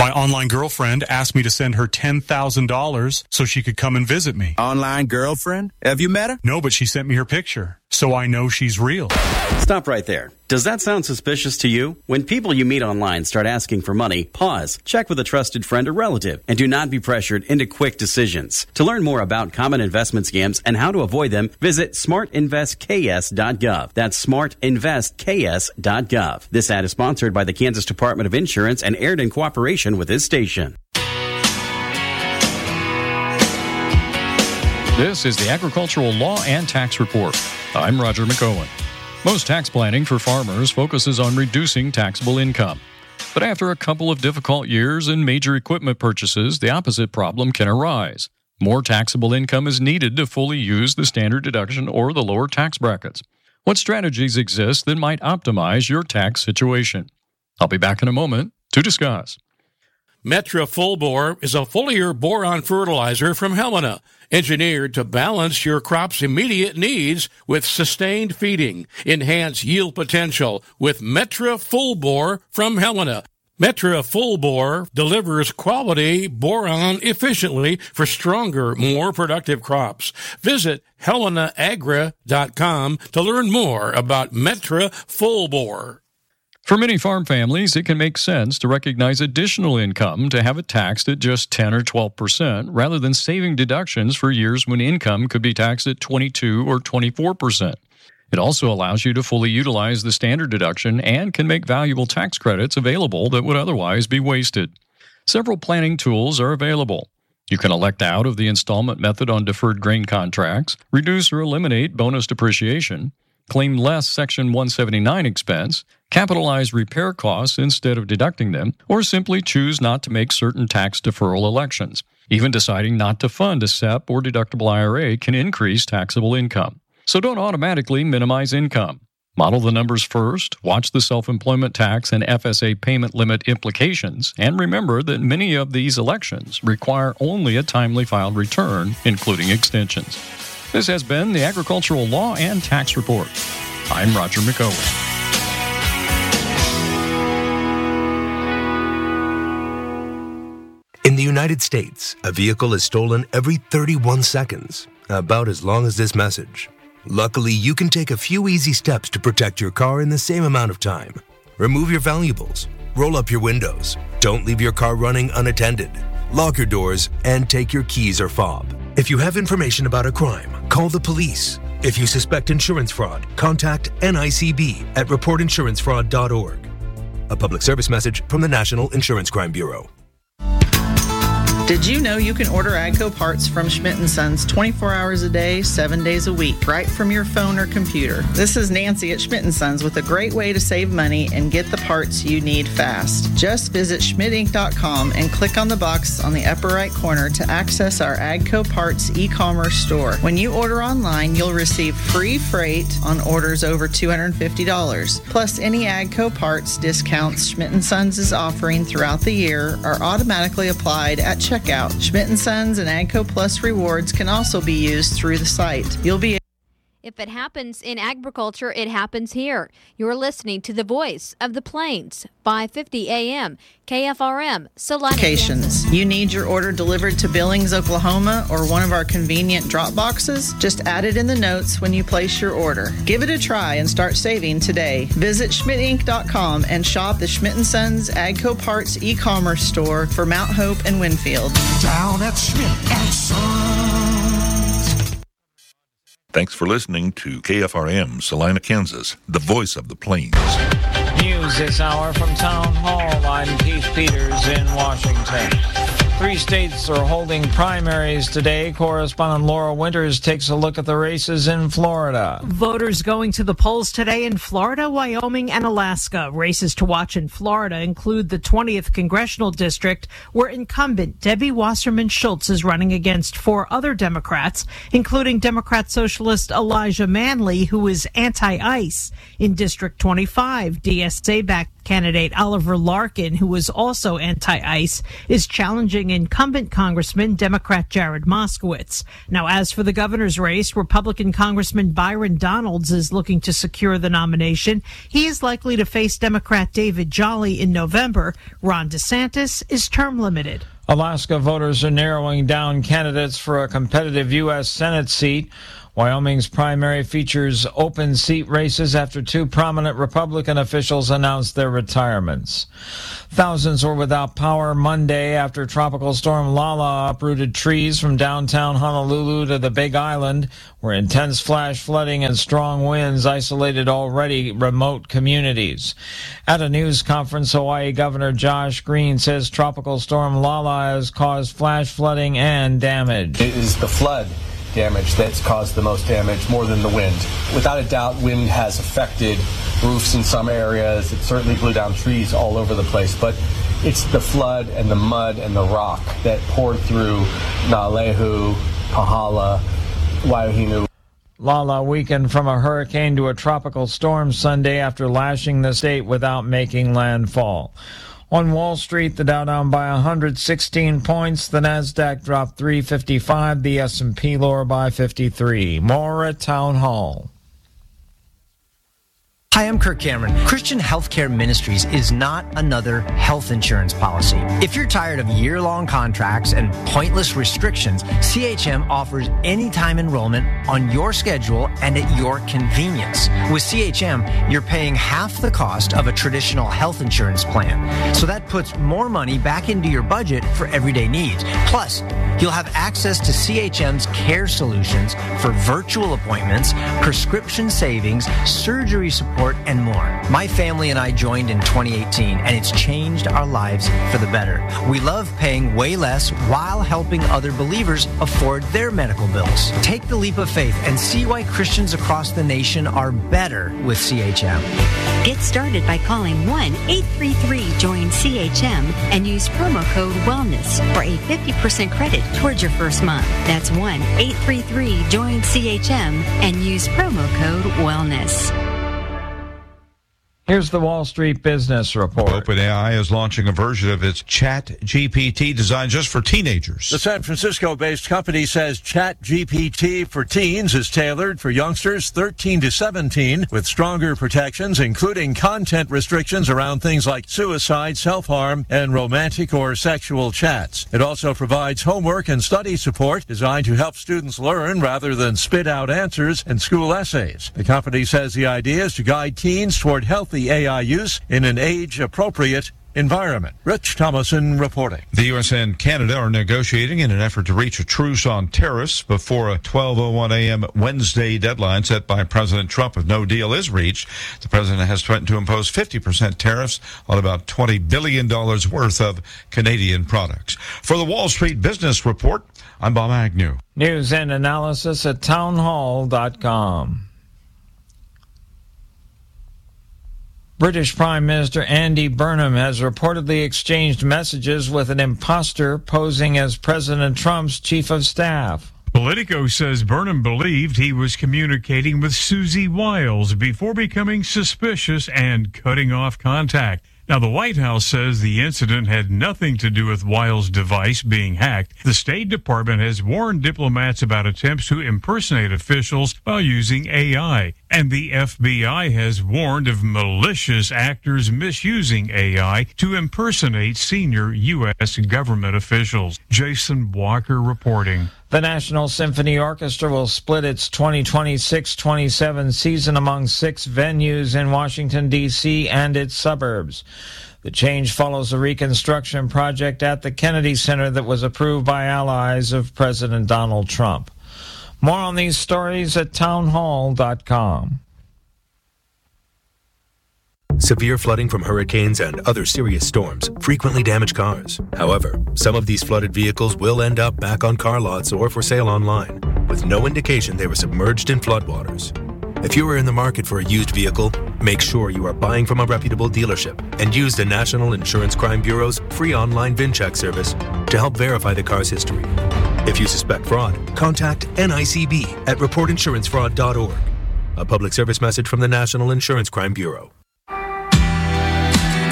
My online girlfriend asked me to send her $10,000 so she could come and visit me. Online girlfriend? Have you met her? No, but she sent me her picture, so I know she's real. Stop right there. Does that sound suspicious to you? When people you meet online start asking for money, pause, check with a trusted friend or relative, and do not be pressured into quick decisions. To learn more about common investment scams and how to avoid them, visit smartinvestks.gov. That's smartinvestks.gov. This ad is sponsored by the Kansas Department of Insurance and aired in cooperation with this station. This is the Agricultural Law and Tax Report. I'm Roger McOwen. Most tax planning for farmers focuses on reducing taxable income. But after a couple of difficult years and major equipment purchases, the opposite problem can arise. More taxable income is needed to fully use the standard deduction or the lower tax brackets. What strategies exist that might optimize your tax situation? I'll be back in a moment to discuss. Metra Full Bore is a foliar boron fertilizer from Helena, engineered to balance your crop's immediate needs with sustained feeding. Enhance yield potential with Metra Full Bore from Helena. Metra Full Bore delivers quality boron efficiently for stronger, more productive crops. Visit HelenaAgra.com to learn more about Metra Full Bore. For many farm families, it can make sense to recognize additional income to have it taxed at just 10 or 12% rather than saving deductions for years when income could be taxed at 22 or 24%. It also allows you to fully utilize the standard deduction and can make valuable tax credits available that would otherwise be wasted. Several planning tools are available. You can elect out of the installment method on deferred grain contracts, reduce or eliminate bonus depreciation, claim less Section 179 expense, capitalize repair costs instead of deducting them, or simply choose not to make certain tax deferral elections. Even deciding not to fund a SEP or deductible IRA can increase taxable income. So don't automatically minimize income. Model the numbers first, watch the self-employment tax and FSA payment limit implications, and remember that many of these elections require only a timely filed return, including extensions. This has been the Agricultural Law and Tax Report. I'm Roger McOwen. In the United States, a vehicle is stolen every 31 seconds, about as long as this message. Luckily, you can take a few easy steps to protect your car in the same amount of time. Remove your valuables, roll up your windows, don't leave your car running unattended, lock your doors, and take your keys or fob. If you have information about a crime, call the police. If you suspect insurance fraud, contact NICB at reportinsurancefraud.org. A public service message from the National Insurance Crime Bureau. Did you know you can order AGCO parts from Schmidt & Sons 24 hours a day, 7 days a week, right from your phone or computer? This is Nancy at Schmidt & Sons with a great way to save money and get the parts you need fast. Just visit schmidtinc.com and click on the box on the upper right corner to access our AGCO Parts e-commerce store. When you order online, you'll receive free freight on orders over $250. Plus, any AGCO Parts discounts Schmidt & Sons is offering throughout the year are automatically applied at checkout. Schmidt & Sons and AGCO Plus rewards can also be used through the site. You'll be If it happens in agriculture, it happens here. You're listening to the Voice of the Plains, 550 AM, KFRM, Salina, Kansas. You need your order delivered to Billings, Oklahoma, or one of our convenient drop boxes? Just add it in the notes when you place your order. Give it a try and start saving today. Visit schmidtinc.com and shop the Schmidt & Sons AGCO Parts e-commerce store for Mount Hope and Winfield. Down at Schmidt & Sons. Thanks for listening to KFRM, Salina, Kansas, the voice of the Plains. News this hour from Town Hall. I'm Keith Peters in Washington. 3 states are holding primaries today. Correspondent Laura Winters takes a look at the races in Florida. Voters going to the polls today in Florida, Wyoming, and Alaska. Races to watch in Florida include the 20th Congressional District, where incumbent Debbie Wasserman Schultz is running against 4 other Democrats, including Democrat Socialist Elijah Manley, who is anti-ICE. In District 25, DSA-backed Candidate Oliver Larkin, who was also anti-ICE, is challenging incumbent Congressman Democrat Jared Moskowitz. Now, as for the governor's race, Republican Congressman Byron Donalds is looking to secure the nomination. He is likely to face Democrat David Jolly in November. Ron DeSantis is term limited. Alaska voters are narrowing down candidates for a competitive U.S. Senate seat. Wyoming's primary features open seat races after two prominent Republican officials announced their retirements. Thousands were without power Monday after Tropical Storm Lala uprooted trees from downtown Honolulu to the Big Island, where intense flash flooding and strong winds isolated already remote communities. At a news conference, Hawaii Governor Josh Green says Tropical Storm Lala has caused flash flooding and damage. It is the flood damage that's caused the most damage, more than the wind. Without a doubt, wind has affected roofs in some areas. It certainly blew down trees all over the place, but it's the flood and the mud and the rock that poured through Naalehu, Pahala, Waiohinu. Lala weakened from a hurricane to a tropical storm Sunday after lashing the state without making landfall. On Wall Street, the Dow down by 116 points. The Nasdaq dropped 355. The S&P lower by 53. More at Town Hall. Hi, I'm Kirk Cameron. Christian Healthcare Ministries is not another health insurance policy. If you're tired of year-long contracts and pointless restrictions, CHM offers anytime enrollment on your schedule and at your convenience. With CHM, you're paying half the cost of a traditional health insurance plan. So that puts more money back into your budget for everyday needs. Plus, you'll have access to CHM's care solutions for virtual appointments, prescription savings, surgery support, and more. My family and I joined in 2018, and it's changed our lives for the better. We love paying way less while helping other believers afford their medical bills. Take the leap of faith and see why Christians across the nation are better with CHM. Get started by calling 1-833-JOIN-CHM and use promo code WELLNESS for a 50% credit towards your first month. That's 1-833-JOIN-CHM and use promo code WELLNESS. Here's the Wall Street Business Report. OpenAI is launching a version of its ChatGPT designed just for teenagers. The San Francisco-based company says ChatGPT for teens is tailored for youngsters 13 to 17 with stronger protections, including content restrictions around things like suicide, self-harm, and romantic or sexual chats. It also provides homework and study support designed to help students learn rather than spit out answers in school essays. The company says the idea is to guide teens toward healthy AI use in an age-appropriate environment. Rich Thomason reporting. The U.S. and Canada are negotiating in an effort to reach a truce on tariffs before a 12:01 a.m. Wednesday deadline set by President Trump. If no deal is reached, the president has threatened to impose 50% tariffs on about $20 billion worth of Canadian products. For the Wall Street Business Report, I'm Bob Agnew. News and analysis at townhall.com. British Prime Minister Andy Burnham has reportedly exchanged messages with an imposter posing as President Trump's chief of staff. Politico says Burnham believed he was communicating with Susie Wiles before becoming suspicious and cutting off contact. Now, the White House says the incident had nothing to do with Wiles' device being hacked. The State Department has warned diplomats about attempts to impersonate officials while using AI. And the FBI has warned of malicious actors misusing AI to impersonate senior U.S. government officials. Jason Walker reporting. The National Symphony Orchestra will split its 2026-27 season among 6 venues in Washington, D.C. and its suburbs. The change follows a reconstruction project at the Kennedy Center that was approved by allies of President Donald Trump. More on these stories at townhall.com. Severe flooding from hurricanes and other serious storms frequently damage cars. However, some of these flooded vehicles will end up back on car lots or for sale online, with no indication they were submerged in floodwaters. If you are in the market for a used vehicle, make sure you are buying from a reputable dealership and use the National Insurance Crime Bureau's free online VIN-check service to help verify the car's history. If you suspect fraud, contact NICB at reportinsurancefraud.org. A public service message from the National Insurance Crime Bureau.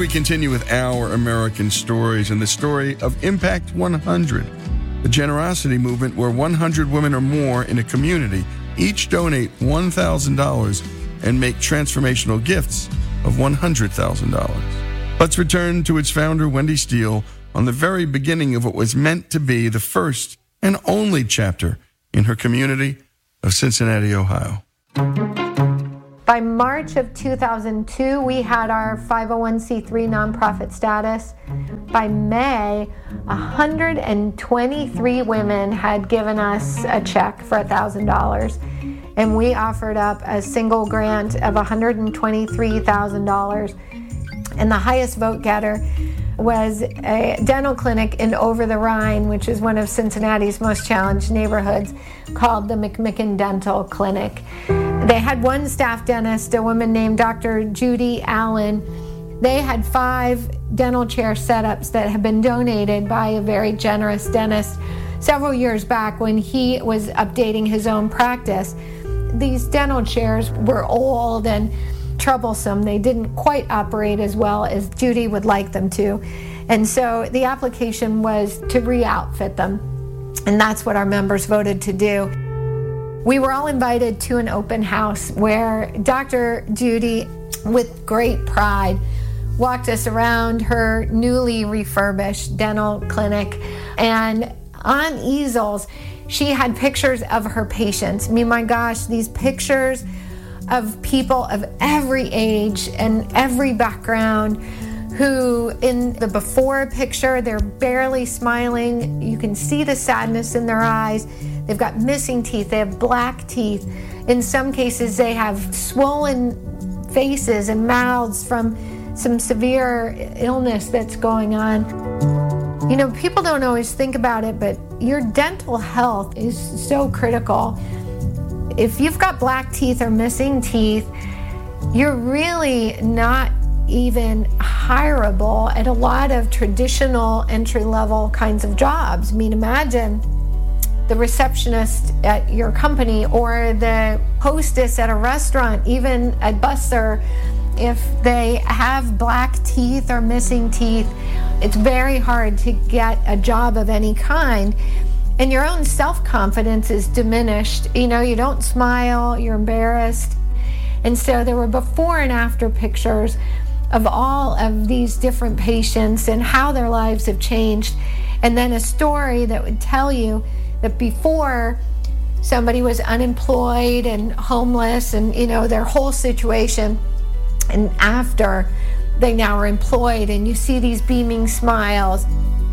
we continue with our American stories and the story of Impact 100, the generosity movement where 100 women or more in a community each donate $1,000 and make transformational gifts of $100,000. Let's return to its founder, Wendy Steele, on the very beginning of what was meant to be the first and only chapter in her community of Cincinnati, Ohio. By March of 2002, we had our 501c3 nonprofit status. By May, 123 women had given us a check for $1,000, and we offered up a single grant of $123,000. And the highest vote getter was a dental clinic in Over the Rhine, which is one of Cincinnati's most challenged neighborhoods, called the McMicken Dental Clinic. They had one staff dentist, a woman named Dr. Judy Allen. They had 5 dental chair setups that had been donated by a very generous dentist several years back when he was updating his own practice. These dental chairs were old and troublesome. They didn't quite operate as well as Judy would like them to. And so the application was to re-outfit them. And that's what our members voted to do. We were all invited to an open house where Dr. Judy, with great pride, walked us around her newly refurbished dental clinic. And on easels, she had pictures of her patients. I mean, my gosh, these pictures of people of every age and every background who, in the before picture, they're barely smiling. You can see the sadness in their eyes. They've got missing teeth. They have black teeth. In some cases, they have swollen faces and mouths from some severe illness that's going on. You know, people don't always think about it, but your dental health is so critical. If you've got black teeth or missing teeth, you're really not even hireable at a lot of traditional entry-level kinds of jobs. I mean, imagine the receptionist at your company or the hostess at a restaurant, even a busser. If they have black teeth or missing teeth, it's very hard to get a job of any kind. And your own self-confidence is diminished. You know, you don't smile, you're embarrassed. And so there were before and after pictures of all of these different patients and how their lives have changed. And then a story that would tell you that before somebody was unemployed and homeless and, you know, their whole situation, and after they now are employed, and you see these beaming smiles.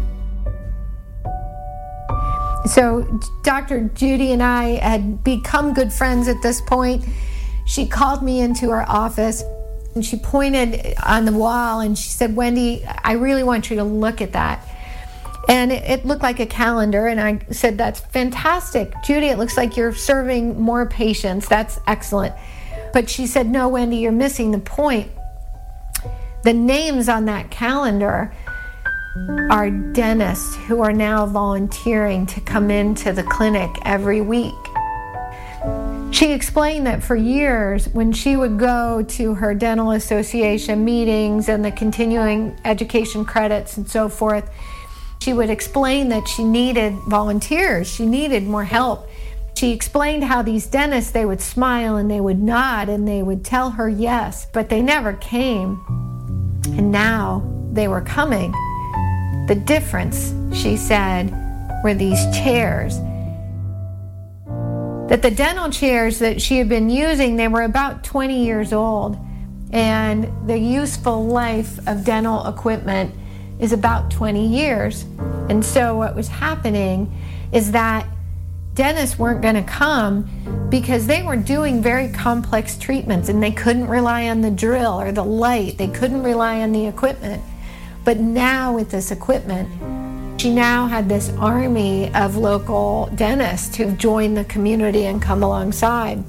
So Dr. Judy and I had become good friends at this point. She called me into her office and she pointed on the wall and she said, "Wendy, I really want you to look at that." And it looked like a calendar, and I said, "That's fantastic. Judy, it looks like you're serving more patients. That's excellent." But she said, "No, Wendy, you're missing the point. The names on that calendar are dentists who are now volunteering to come into the clinic every week." She explained that for years, when she would go to her dental association meetings and the continuing education credits and so forth, she would explain that she needed volunteers. She needed more help. She explained how these dentists, they would smile and they would nod and they would tell her yes, but they never came. And now they were coming. The difference, she said, were these chairs. That the dental chairs that she had been using, they were about 20 years old, and the useful life of dental equipment is about 20 years. And so what was happening is that dentists weren't going to come because they were doing very complex treatments and they couldn't rely on the drill or the light. They couldn't rely on the equipment. But now with this equipment, she now had this army of local dentists who've joined the community and come alongside.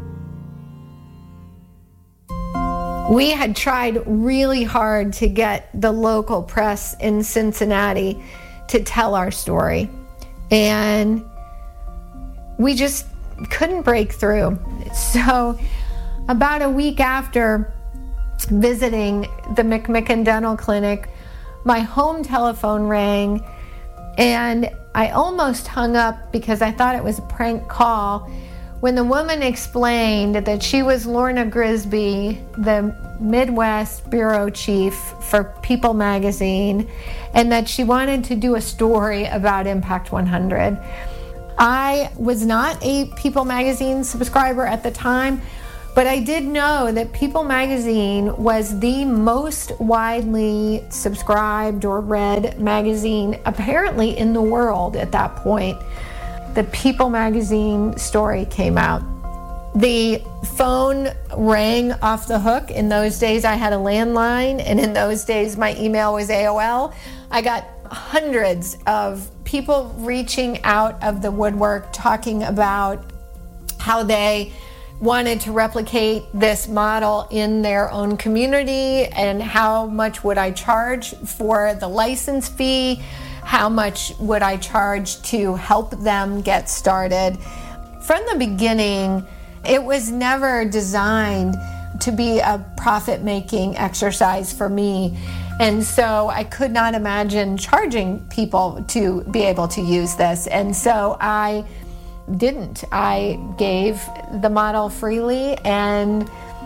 We had tried really hard to get the local press in Cincinnati to tell our story, and we just couldn't break through. So about a week after visiting the McMicken Dental Clinic, my home telephone rang, and I almost hung up because I thought it was a prank call when the woman explained that she was Lorna Grisby, the Midwest bureau chief for People magazine, and that she wanted to do a story about Impact 100. I was not a People magazine subscriber at the time, but I did know that People magazine was the most widely subscribed or read magazine apparently in the world at that point. The People magazine story came out. The phone rang off the hook. In those days, I had a landline, and in those days, my email was AOL. I got hundreds of people reaching out of the woodwork talking about how they wanted to replicate this model in their own community, and how much would I charge for the license fee, how much would I charge to help them get started. From the beginning, it was never designed to be a profit-making exercise for me, and so I could not imagine charging people to be able to use this, and so I didn't. I gave the model freely, and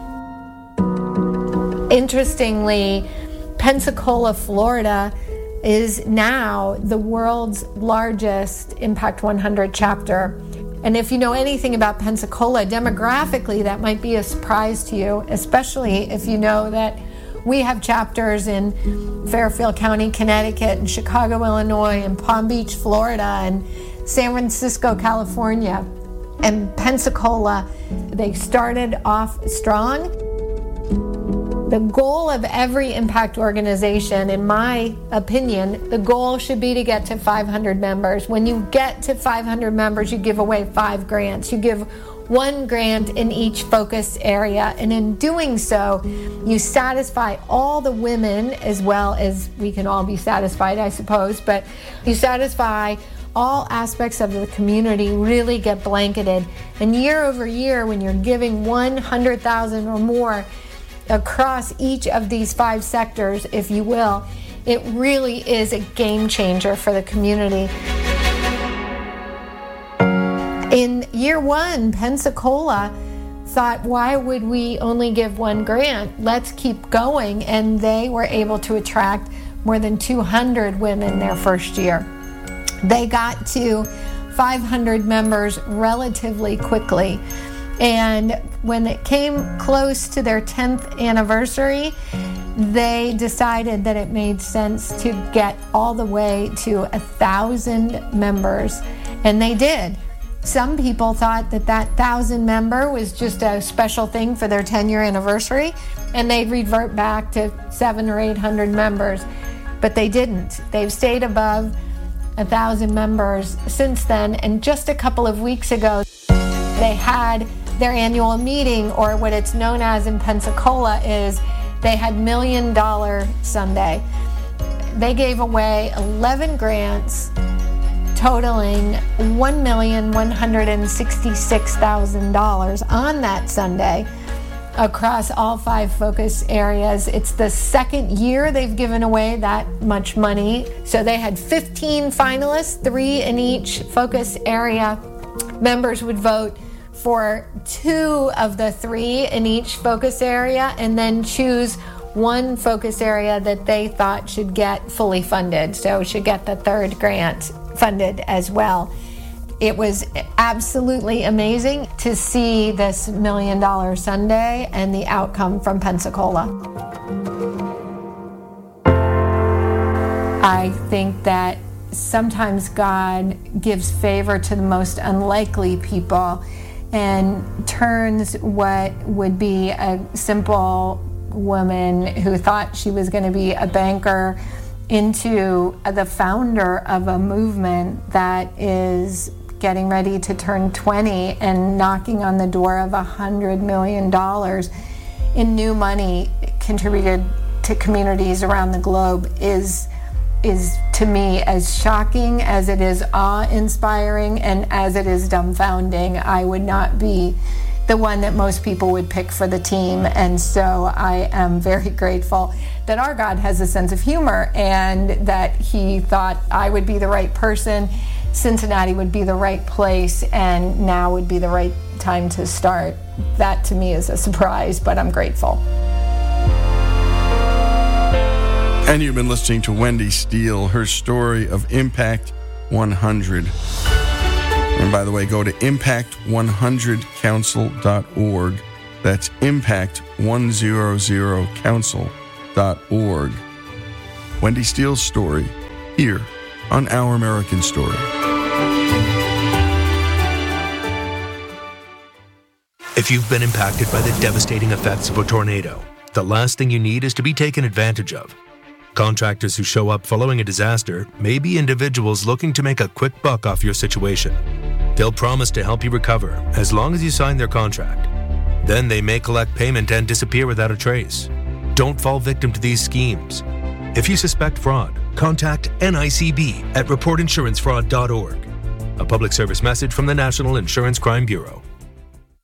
interestingly, Pensacola, Florida is now the world's largest Impact 100 chapter. And if you know anything about Pensacola, demographically, that might be a surprise to you, especially if you know that we have chapters in Fairfield County, Connecticut, and Chicago, Illinois, and Palm Beach, Florida, and San Francisco, California, and Pensacola. They started off strong. The goal of every impact organization, in my opinion, the goal should be to get to 500 members. When you get to 500 members, you give away 5 grants. You give 1 grant in each focus area, and in doing so, you satisfy all the women, as well as we can all be satisfied, I suppose, but you satisfy all aspects of the community, really get blanketed. And year over year, when you're giving 100,000 or more across each of these 5 sectors, if you will, it really is a game changer for the community. In year 1, Pensacola thought, why would we only give 1 grant? Let's keep going. And they were able to attract more than 200 women their first year. They got to 500 members relatively quickly. And when it came close to their 10th anniversary, they decided that it made sense to get all the way to 1,000 members. And they did. Some people thought that 1,000 member was just a special thing for their 10-year anniversary, and they'd revert back to 700 or 800 members. But they didn't. They've stayed above 1,000 members since then, and just a couple of weeks ago, they had their annual meeting, or what it's known as in Pensacola is they had $1 Million Sunday. They gave away 11 grants totaling $1,166,000 on that Sunday across all 5 focus areas. It's the second year they've given away that much money. So they had 15 finalists, 3 in each focus area. Members would vote for 2 of the 3 in each focus area, and then choose 1 focus area that they thought should get fully funded, so should get the 3rd grant funded as well. It was absolutely amazing to see this $1 Million Sunday and the outcome from Pensacola. I think that sometimes God gives favor to the most unlikely people and turns what would be a simple woman who thought she was going to be a banker into the founder of a movement that is getting ready to turn 20 and knocking on the door of $100 million in new money contributed to communities around the globe is to me as shocking as it is awe-inspiring and as it is dumbfounding. I would not be the one that most people would pick for the team. And so I am very grateful that our God has a sense of humor and that he thought I would be the right person, Cincinnati would be the right place, and now would be the right time to start. That to me is a surprise, but I'm grateful. And you've been listening to Wendy Steele, her story of Impact 100. And by the way, go to impact100council.org. That's impact100council.org. Wendy Steele's story here on Our American Story. If you've been impacted by the devastating effects of a tornado, the last thing you need is to be taken advantage of. Contractors who show up following a disaster may be individuals looking to make a quick buck off your situation. They'll promise to help you recover as long as you sign their contract. Then they may collect payment and disappear without a trace. Don't fall victim to these schemes. If you suspect fraud, contact NICB at reportinsurancefraud.org. A public service message from the National Insurance Crime Bureau.